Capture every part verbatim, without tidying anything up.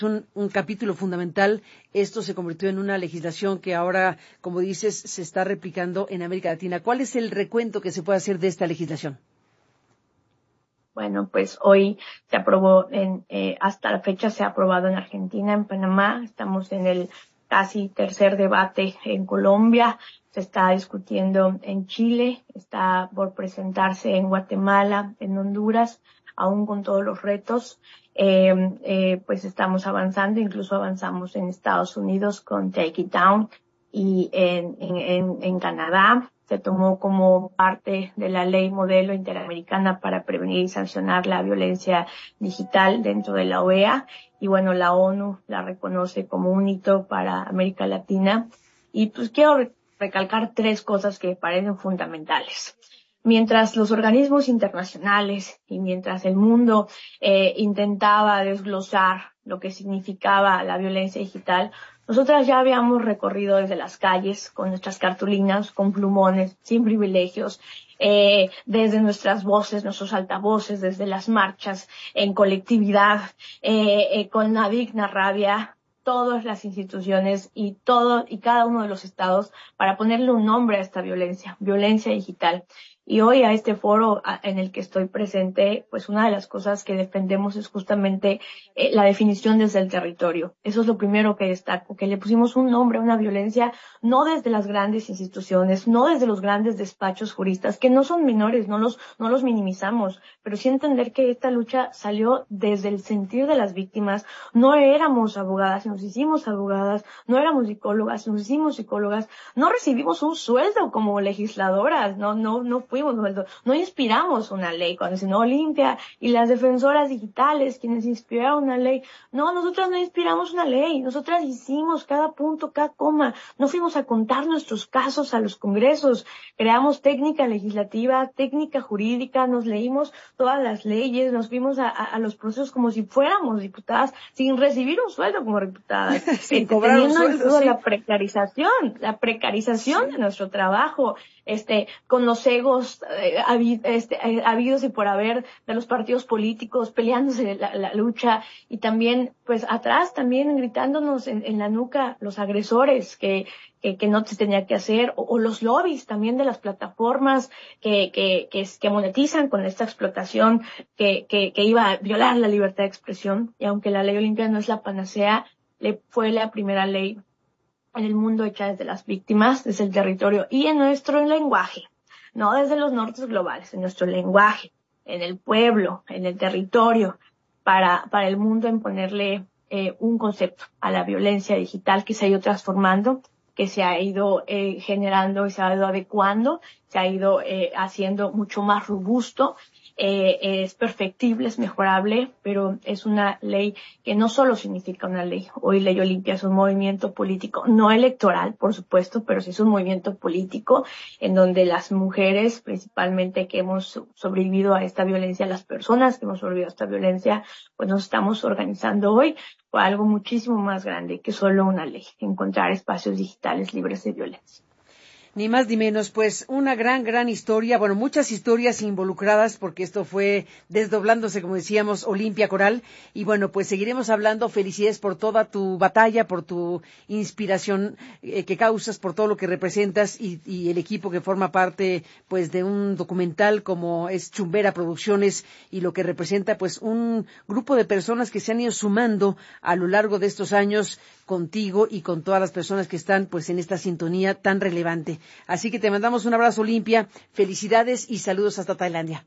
Un, un capítulo fundamental. Esto se convirtió en una legislación que ahora, como dices, se está replicando en América Latina. ¿Cuál es el recuento que se puede hacer de esta legislación? Bueno, pues hoy se aprobó, en, eh, hasta la fecha se ha aprobado en Argentina, en Panamá. Estamos en el casi tercer debate en Colombia. Se está discutiendo en Chile, está por presentarse en Guatemala, en Honduras, aún con todos los retos. Eh, eh, pues estamos avanzando, incluso avanzamos en Estados Unidos con Take It Down y en, en, en, en Canadá se tomó como parte de la ley modelo interamericana para prevenir y sancionar la violencia digital dentro de la O E A y bueno, la ONU la reconoce como un hito para América Latina y pues quiero recalcar tres cosas que me parecen fundamentales. Mientras los organismos internacionales y mientras el mundo eh, intentaba desglosar lo que significaba la violencia digital, nosotras ya habíamos recorrido desde las calles con nuestras cartulinas, con plumones, sin privilegios, eh, desde nuestras voces, nuestros altavoces, desde las marchas, en colectividad, eh, eh, con la digna rabia, todas las instituciones y todo y cada uno de los estados para ponerle un nombre a esta violencia, violencia digital. Y hoy a este foro en el que estoy presente, pues una de las cosas que defendemos es justamente eh, la definición desde el territorio. Eso es lo primero que destaco, que le pusimos un nombre a una violencia no desde las grandes instituciones, no desde los grandes despachos juristas, que no son menores, no los, no los minimizamos, pero sí entender que esta lucha salió desde el sentir de las víctimas. No éramos abogadas, nos hicimos abogadas, no éramos psicólogas, nos hicimos psicólogas, no recibimos un sueldo como legisladoras, no, no, no fuimos, no inspiramos una ley, cuando se no Olimpia y las defensoras digitales quienes inspiraron una ley, no, nosotras no inspiramos una ley, nosotras hicimos cada punto, cada coma, no fuimos a contar nuestros casos a los congresos, creamos técnica legislativa, técnica jurídica, nos leímos todas las leyes, nos fuimos a, a, a los procesos como si fuéramos diputadas, sin recibir un sueldo como diputadas, sin eh, cobrar un sueldo, incluso sí. la precarización, la precarización sí. de nuestro trabajo, este, con los egos eh, habi, este, eh, habidos y por haber de los partidos políticos peleándose la, la lucha y también, pues atrás también gritándonos en, en la nuca los agresores que, que, que no se tenía que hacer o, o los lobbies también de las plataformas que, que, que, que monetizan con esta explotación que, que, que iba a violar la libertad de expresión y aunque la ley Olimpia no es la panacea, le fue la primera ley en el mundo hecha desde las víctimas, desde el territorio y en nuestro lenguaje, no desde los nortes globales, en nuestro lenguaje, en el pueblo, en el territorio, para, para el mundo en ponerle eh, un concepto a la violencia digital que se ha ido transformando, que se ha ido eh, generando y se ha ido adecuando, se ha ido eh, haciendo mucho más robusto. Eh, es perfectible, es mejorable, pero es una ley que no solo significa una ley. Hoy Ley Olimpia es un movimiento político, no electoral, por supuesto, pero sí es un movimiento político en donde las mujeres, principalmente que hemos sobrevivido a esta violencia, las personas que hemos sobrevivido a esta violencia, pues nos estamos organizando hoy por algo muchísimo más grande que solo una ley, encontrar espacios digitales libres de violencia. Ni más ni menos, pues una gran, gran historia, bueno, muchas historias involucradas porque esto fue desdoblándose, como decíamos, Olimpia Coral. Y bueno, pues seguiremos hablando. Felicidades por toda tu batalla, por tu inspiración eh, que causas, por todo lo que representas y, y el equipo que forma parte, pues, de un documental como es Chumbera Producciones y lo que representa, pues, un grupo de personas que se han ido sumando a lo largo de estos años contigo y con todas las personas que están, pues, en esta sintonía tan relevante. Así que te mandamos un abrazo, Olimpia, felicidades y saludos hasta Tailandia.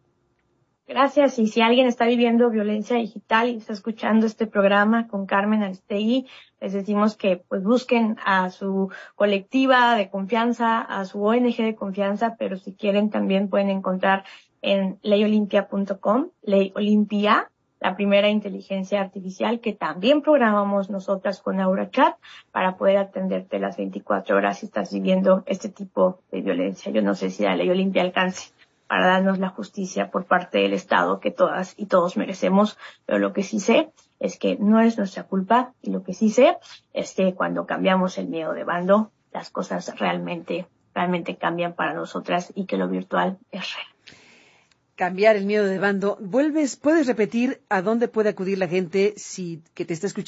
Gracias, y si alguien está viviendo violencia digital y está escuchando este programa con Carmen Aristegui, les decimos que pues busquen a su colectiva de confianza, a su O N G de confianza, pero si quieren también pueden encontrar en ley olimpia punto com, Ley Olimpia, la primera inteligencia artificial que también programamos nosotras con AuraChat para poder atenderte las veinticuatro horas si estás viviendo este tipo de violencia. Yo no sé si la Ley Olimpia alcance para darnos la justicia por parte del Estado que todas y todos merecemos, pero lo que sí sé es que no es nuestra culpa y lo que sí sé es que cuando cambiamos el miedo de bando, las cosas realmente, realmente cambian para nosotras y que lo virtual es real. Cambiar el miedo de bando. ¿Vuelves, puedes repetir a dónde puede acudir la gente si que te está escuchando?